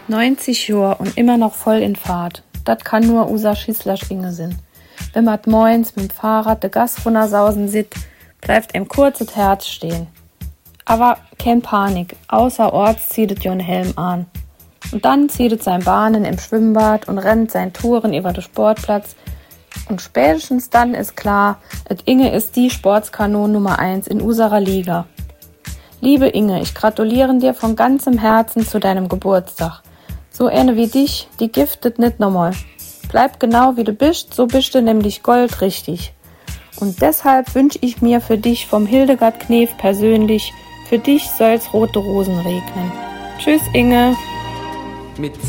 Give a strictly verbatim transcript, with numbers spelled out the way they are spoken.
neunzig Jahre und immer noch voll in Fahrt. Das kann nur unser Schisslasch Inge sein. Wenn man moins mit dem Fahrrad de Gas runtersausen sieht, bleibt ihm kurz das Herz stehen. Aber kein Panik, außerorts zieht es Jon Helm an. Und dann zieht es sein Bahnen im Schwimmbad und rennt seinen Touren über den Sportplatz. Und spätestens dann ist klar, et Inge ist die Sportskanon Nummer eins in unserer Liga. Liebe Inge, ich gratuliere dir von ganzem Herzen zu deinem Geburtstag. So eine wie dich, die giftet nicht nochmal. Bleib genau wie du bist, so bist du nämlich goldrichtig. Und deshalb wünsche ich mir für dich vom Hildegard Knef persönlich, für dich soll's rote Rosen regnen. Tschüss Inge. Mit